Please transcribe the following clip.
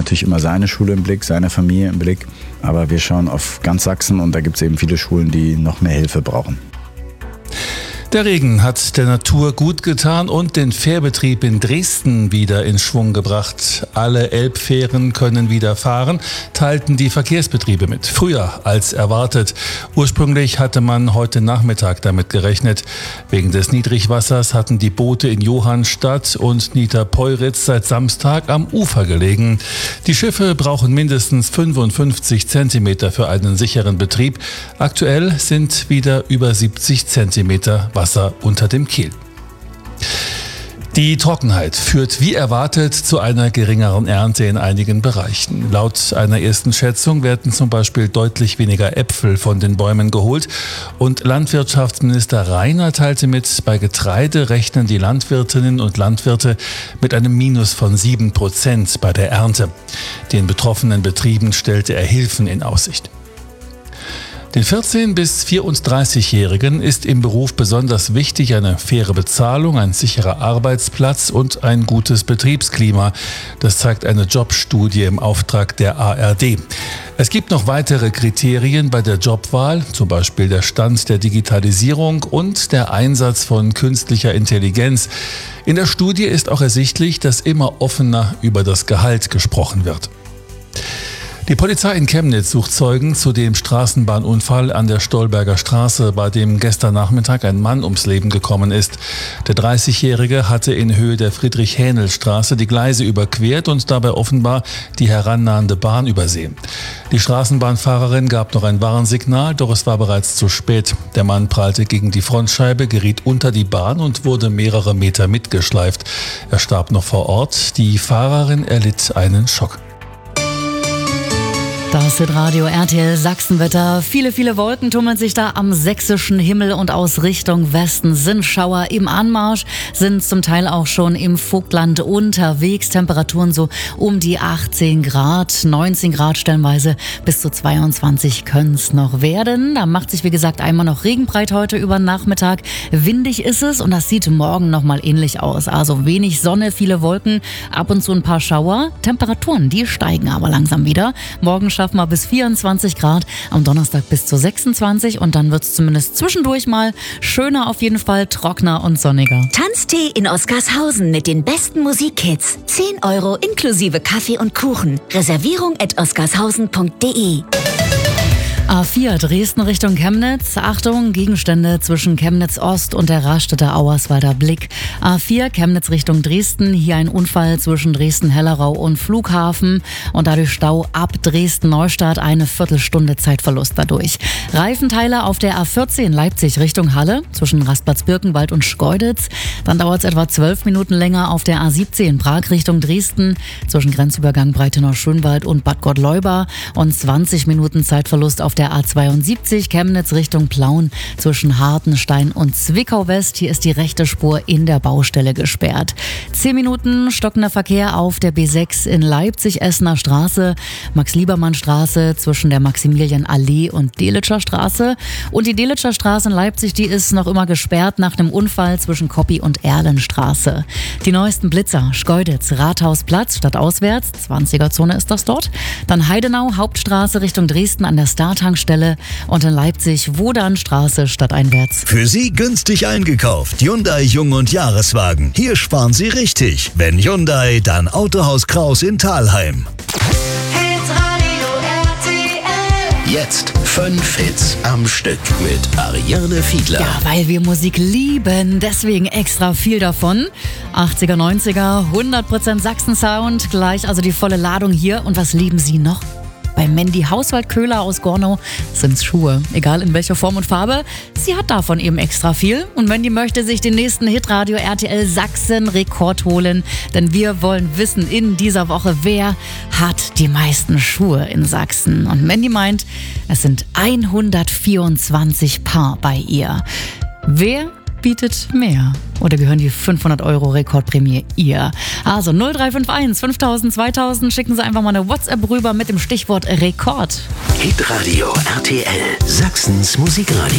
natürlich immer seine Schule im Blick, seine Familie im Blick. Aber wir schauen auf ganz Sachsen und da gibt es eben viele Schulen, die noch mehr Hilfe brauchen. Der Regen hat der Natur gut getan und den Fährbetrieb in Dresden wieder in Schwung gebracht. Alle Elbfähren können wieder fahren, teilten die Verkehrsbetriebe mit. Früher als erwartet. Ursprünglich hatte man heute Nachmittag damit gerechnet. Wegen des Niedrigwassers hatten die Boote in Johannstadt und Niederpeuritz seit Samstag am Ufer gelegen. Die Schiffe brauchen mindestens 55 Zentimeter für einen sicheren Betrieb. Aktuell sind wieder über 70 Zentimeter Wasser unter dem Kiel. Die Trockenheit führt wie erwartet zu einer geringeren Ernte in einigen Bereichen. Laut einer ersten Schätzung werden zum Beispiel deutlich weniger Äpfel von den Bäumen geholt. Und Landwirtschaftsminister Rainer teilte mit, bei Getreide rechnen die Landwirtinnen und Landwirte mit einem Minus von 7% bei der Ernte. Den betroffenen Betrieben stellte er Hilfen in Aussicht. Den 14- bis 34-Jährigen ist im Beruf besonders wichtig eine faire Bezahlung, ein sicherer Arbeitsplatz und ein gutes Betriebsklima. Das zeigt eine Jobstudie im Auftrag der ARD. Es gibt noch weitere Kriterien bei der Jobwahl, zum Beispiel der Stand der Digitalisierung und der Einsatz von künstlicher Intelligenz. In der Studie ist auch ersichtlich, dass immer offener über das Gehalt gesprochen wird. Die Polizei in Chemnitz sucht Zeugen zu dem Straßenbahnunfall an der Stolberger Straße, bei dem gestern Nachmittag ein Mann ums Leben gekommen ist. Der 30-Jährige hatte in Höhe der Friedrich-Hähnel-Straße die Gleise überquert und dabei offenbar die herannahende Bahn übersehen. Die Straßenbahnfahrerin gab noch ein Warnsignal, doch es war bereits zu spät. Der Mann prallte gegen die Frontscheibe, geriet unter die Bahn und wurde mehrere Meter mitgeschleift. Er starb noch vor Ort. Die Fahrerin erlitt einen Schock. Das Hitradio RTL Sachsenwetter. Viele Wolken tummeln sich da am sächsischen Himmel und aus Richtung Westen sind Schauer im Anmarsch, sind zum Teil auch schon im Vogtland unterwegs. Temperaturen so um die 18 Grad, 19 Grad stellenweise, bis zu 22 können es noch werden. Da macht sich wie gesagt einmal noch regenbreit heute über den Nachmittag. Windig ist es und das sieht morgen nochmal ähnlich aus. Also wenig Sonne, viele Wolken, ab und zu ein paar Schauer. Temperaturen, die steigen aber langsam wieder. Morgen schaffen wir bis 24 Grad, am Donnerstag bis zu 26 und dann wird es zumindest zwischendurch mal schöner, auf jeden Fall trockener und sonniger. Tanztee in Oskarshausen mit den besten Musikhits. 10 € inklusive Kaffee und Kuchen. Reservierung@oskarshausen.de. A4 Dresden Richtung Chemnitz. Achtung, Gegenstände zwischen Chemnitz Ost und der Raststätter Auerswalder Blick. A4 Chemnitz Richtung Dresden. Hier ein Unfall zwischen Dresden-Hellerau und Flughafen und dadurch Stau ab Dresden-Neustadt. Eine Viertelstunde Zeitverlust dadurch. Reifenteile auf der A14 Leipzig Richtung Halle zwischen Rastplatz-Birkenwald und Schkeuditz. Dann dauert es etwa 12 Minuten länger auf der A17 Prag Richtung Dresden zwischen Grenzübergang Breitenau-Schönwald und Bad Gottleuba und 20 Minuten Zeitverlust auf der A72 Chemnitz Richtung Plauen zwischen Hartenstein und Zwickau West. Hier ist die rechte Spur in der Baustelle gesperrt. 10 Minuten stockender Verkehr auf der B6 in Leipzig, Essener Straße, Max-Liebermann-Straße zwischen der Maximilian-Allee und Delitscher Straße. Und die Delitscher Straße in Leipzig, die ist noch immer gesperrt nach einem Unfall zwischen Koppi und Erlenstraße. Die neuesten Blitzer, Schkeuditz, Rathausplatz, stadtauswärts, 20er-Zone ist das dort. Dann Heidenau, Hauptstraße Richtung Dresden an der Tankstelle und in Leipzig Wodanstraße stadteinwärts. Für Sie günstig eingekauft. Hyundai Jung- und Jahreswagen. Hier sparen Sie richtig. Wenn Hyundai, dann Autohaus Kraus in Thalheim. Jetzt 5 Hits am Stück mit Ariane Fiedler. Ja, weil wir Musik lieben, deswegen extra viel davon. 80er, 90er, 100% Sachsen-Sound, gleich also die volle Ladung hier. Und was lieben Sie noch? Bei Mandy Hauswald-Köhler aus Gornow sind's Schuhe. Egal in welcher Form und Farbe, sie hat davon eben extra viel. Und Mandy möchte sich den nächsten Hitradio RTL Sachsen-Rekord holen. Denn wir wollen wissen in dieser Woche, wer hat die meisten Schuhe in Sachsen. Und Mandy meint, es sind 124 Paar bei ihr. Wer bietet mehr? Oder gehören die 500 € Rekordprämie ihr? Also 0351 5000 2000, schicken Sie einfach mal eine WhatsApp rüber mit dem Stichwort Rekord. Hitradio RTL, Sachsens Musikradio.